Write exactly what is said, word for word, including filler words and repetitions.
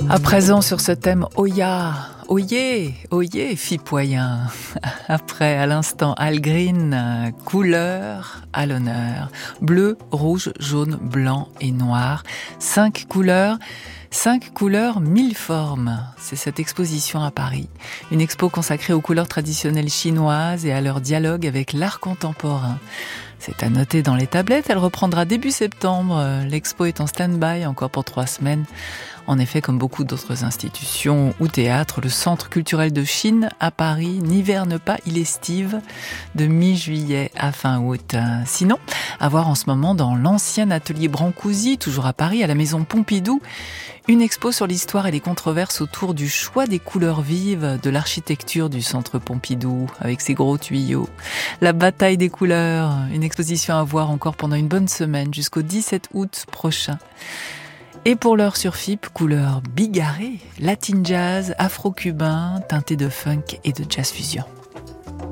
À présent sur ce thème Oya, oyez, oyez, fipoyen. Après, à l'instant, Algreen, couleur à l'honneur. Bleu, rouge, jaune, blanc et noir. Cinq couleurs, cinq couleurs, mille formes. C'est cette exposition à Paris. Une expo consacrée aux couleurs traditionnelles chinoises et à leur dialogue avec l'art contemporain. C'est à noter dans les tablettes, elle reprendra début septembre. L'expo est en stand-by encore pour trois semaines. En effet, comme beaucoup d'autres institutions ou théâtres, le Centre culturel de Chine à Paris n'hiverne pas, il estive de mi-juillet à fin août. Sinon, à voir en ce moment dans l'ancien atelier Brancusi, toujours à Paris, à la maison Pompidou, une expo sur l'histoire et les controverses autour du choix des couleurs vives de l'architecture du Centre Pompidou, avec ses gros tuyaux. La bataille des couleurs, une exposition à voir encore pendant une bonne semaine, jusqu'au dix-sept août prochain. Et pour l'heure sur F I P, couleur bigarrée, latin jazz, afro-cubain, teinté de funk et de jazz fusion.